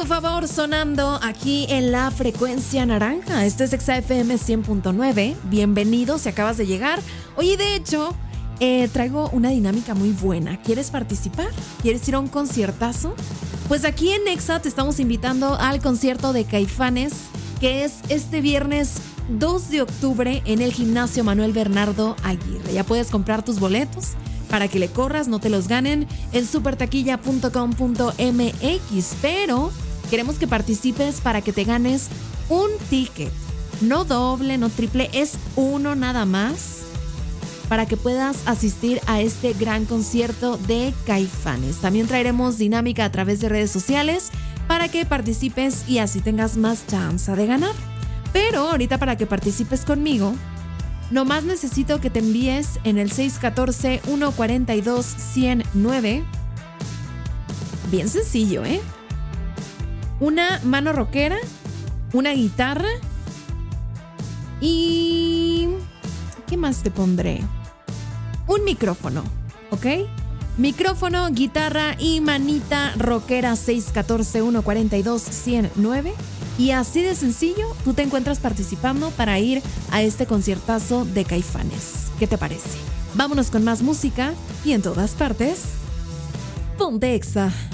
tu favor sonando aquí en la frecuencia naranja. Esto es Exa FM 100.9. Bienvenido si acabas de llegar. Oye, de hecho, traigo una dinámica muy buena. ¿Quieres participar? ¿Quieres ir a un conciertazo? Pues aquí en Exa te estamos invitando al concierto de Caifanes, que es este viernes 2 de octubre en el Gimnasio Manuel Bernardo Aguirre. Ya puedes comprar tus boletos para que le corras, no te los ganen, en supertaquilla.com.mx. Pero queremos que participes para que te ganes un ticket. No doble, no triple, es uno nada más, para que puedas asistir a este gran concierto de Caifanes. También traeremos dinámica a través de redes sociales para que participes y así tengas más chance de ganar. Pero ahorita, para que participes conmigo, nomás necesito que te envíes en el 614-142-109. Bien sencillo, ¿eh? Una mano rockera, una guitarra y... ¿qué más te pondré? Un micrófono, ¿ok? Micrófono, guitarra y manita rockera. 614-142-109. Y así de sencillo, tú te encuentras participando para ir a este conciertazo de Caifanes. ¿Qué te parece? Vámonos con más música y en todas partes, ponte Exa.